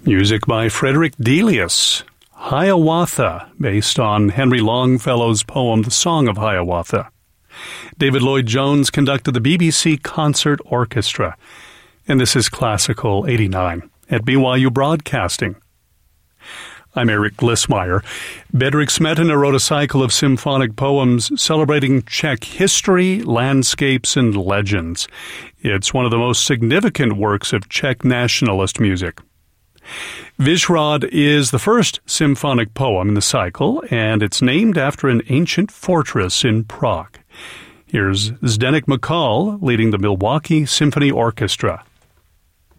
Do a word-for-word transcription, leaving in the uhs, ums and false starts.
Music by Frederick Delius, Hiawatha, based on Henry Longfellow's poem The Song of Hiawatha. David Lloyd Jones conducted the B B C Concert Orchestra. And this is Classical eighty-nine at B Y U Broadcasting. I'm Eric Glissmeyer. Bedřich Smetana wrote a cycle of symphonic poems celebrating Czech history, landscapes, and legends. It's one of the most significant works of Czech nationalist music. Vyšehrad is the first symphonic poem in the cycle, and it's named after an ancient fortress in Prague. Here's Zdeněk Makal leading the Milwaukee Symphony Orchestra.